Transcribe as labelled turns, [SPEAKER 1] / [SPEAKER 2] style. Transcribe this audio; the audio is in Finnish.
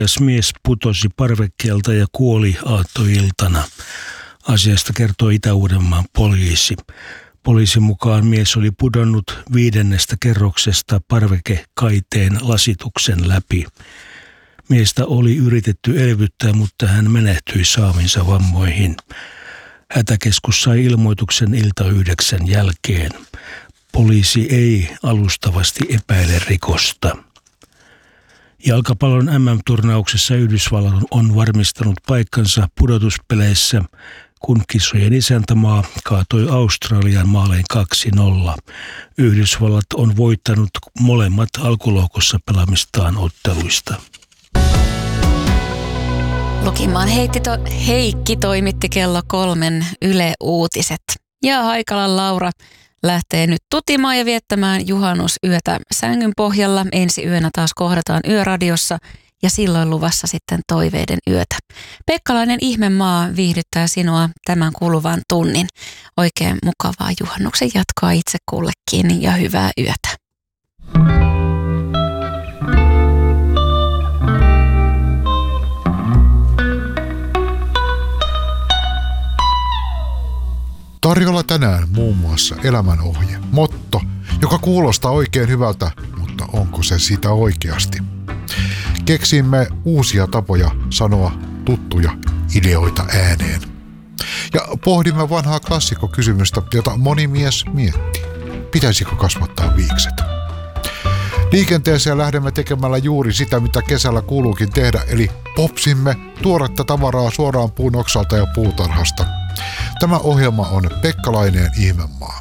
[SPEAKER 1] Mies putosi parvekkeelta ja kuoli aattoiltana. Asiasta kertoo Itä-Uudenmaan poliisi. Poliisin mukaan mies oli pudonnut 5. kerroksesta parvekekaiteen lasituksen läpi. Miestä oli yritetty elvyttää, mutta hän menehtyi saaminsa vammoihin. Hätäkeskus sai ilmoituksen ilta 9 jälkeen. Poliisi ei alustavasti epäile rikosta. Jalkapallon MM-turnauksessa Yhdysvallat on varmistanut paikkansa pudotuspeleissä, kun kisojen isäntämaa kaatoi Australian maalein 2-0. Yhdysvallat on voittanut molemmat alkulohkossa pelaamistaan otteluista.
[SPEAKER 2] Lukimaan Heikki toimitti kello 3 Yle Uutiset. Ja Haikalan Laura lähtee nyt tutimaan ja viettämään juhannusyötä sängyn pohjalla. Ensi yönä taas kohdataan Yöradiossa ja silloin luvassa sitten toiveiden yötä. Pekkalainen ihmemaa viihdyttää sinua tämän kuluvan tunnin. Oikein mukavaa juhannuksen jatkoa itse kullekin ja hyvää yötä.
[SPEAKER 3] Tarjolla tänään muun muassa elämänohje, motto, joka kuulostaa oikein hyvältä, mutta onko se sitä oikeasti? Keksimme uusia tapoja sanoa tuttuja ideoita ääneen. Ja pohdimme vanhaa klassikkokysymystä, jota moni mies miettii. Pitäisikö kasvattaa viikset? Liikenteeseen lähdemme tekemällä juuri sitä, mitä kesällä kuuluukin tehdä, eli popsimme tuoretta tavaraa suoraan puun oksalta ja puutarhasta. Tämä ohjelma on Pekkalainen ihmemaa.